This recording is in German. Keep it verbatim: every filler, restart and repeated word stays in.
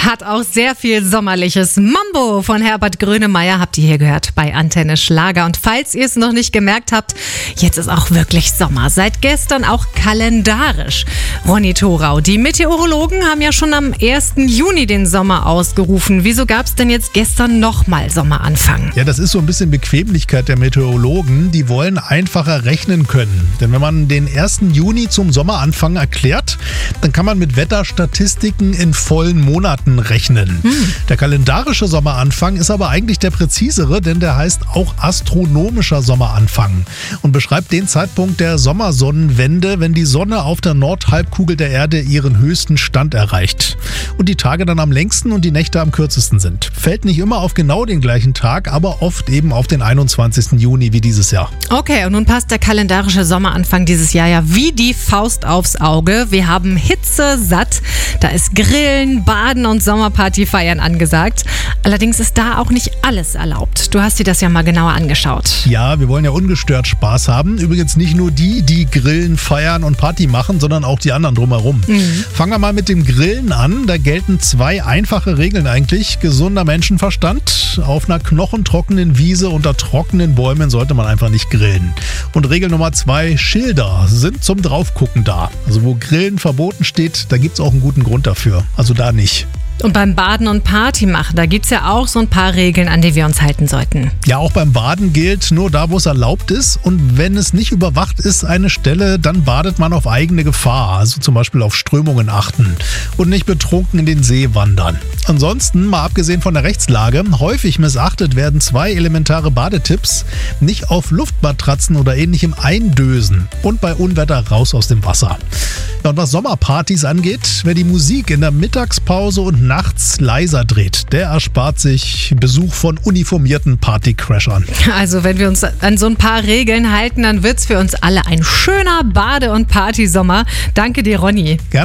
Hat auch sehr viel Sommerliches. Mambo von Herbert Grönemeyer habt ihr hier gehört bei Antenne Schlager. Und falls ihr es noch nicht gemerkt habt, jetzt ist auch wirklich Sommer. Seit gestern auch kalendarisch. Ronny Thorau, die Meteorologen haben ja schon am ersten Juni den Sommer ausgerufen. Wieso gab es denn jetzt gestern nochmal Sommeranfang? Ja, das ist so ein bisschen Bequemlichkeit der Meteorologen. Die wollen einfacher rechnen können. Denn wenn man den ersten Juni zum Sommeranfang erklärt, dann kann man mit Wetterstatistiken in vollen Monaten rechnen. Hm. Der kalendarische Sommeranfang ist aber eigentlich der präzisere, denn der heißt auch astronomischer Sommeranfang und beschreibt den Zeitpunkt der Sommersonnenwende, wenn die Sonne auf der Nordhalbkugel der Erde ihren höchsten Stand erreicht und die Tage dann am längsten und die Nächte am kürzesten sind. Fällt nicht immer auf genau den gleichen Tag, aber oft eben auf den einundzwanzigsten Juni wie dieses Jahr. Okay, und nun passt der kalendarische Sommeranfang dieses Jahr ja wie die Faust aufs Auge. Wir haben Hitze satt, da ist Grillen, Baden und Sommerparty feiern angesagt. Allerdings ist da auch nicht alles erlaubt. Du hast dir das ja mal genauer angeschaut. Ja, wir wollen ja ungestört Spaß haben. Übrigens nicht nur die, die grillen, feiern und Party machen, sondern auch die anderen drumherum. Mhm. Fangen wir mal mit dem Grillen an. Da gelten zwei einfache Regeln eigentlich. Gesunder Menschenverstand. Auf einer knochentrockenen Wiese unter trockenen Bäumen sollte man einfach nicht grillen. Und Regel Nummer zwei, Schilder sind zum Draufgucken da. Also wo Grillen verboten steht, da gibt es auch einen guten Grund dafür. Also da nicht. Und beim Baden und Party machen, da gibt es ja auch so ein paar Regeln, an die wir uns halten sollten. Ja, auch beim Baden gilt nur da, wo es erlaubt ist. Und wenn es nicht überwacht ist, eine Stelle, dann badet man auf eigene Gefahr. Also zum Beispiel auf Strömungen achten und nicht betrunken in den See wandern. Ansonsten, mal abgesehen von der Rechtslage, häufig missachtet werden zwei elementare Badetipps. Nicht auf Luftmatratzen oder ähnlichem eindösen und bei Unwetter raus aus dem Wasser. Ja, und was Sommerpartys angeht, wer die Musik in der Mittagspause und nachts leiser dreht, der erspart sich Besuch von uniformierten Partycrashern. Also wenn wir uns an so ein paar Regeln halten, dann wird's für uns alle ein schöner Bade- und Partysommer. Danke dir, Ronny. Gerne.